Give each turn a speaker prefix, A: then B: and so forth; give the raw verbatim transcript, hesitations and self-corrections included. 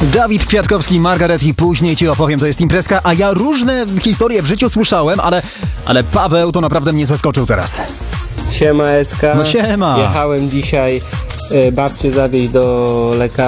A: Dawid Kwiatkowski, Margaret i później ci opowiem, to jest imprezka, a ja różne historie w życiu słyszałem, ale, ale Paweł to naprawdę mnie zaskoczył teraz.
B: Siema Eska.
A: No siema.
B: Jechałem dzisiaj y, babcię zawieźć do lekarza.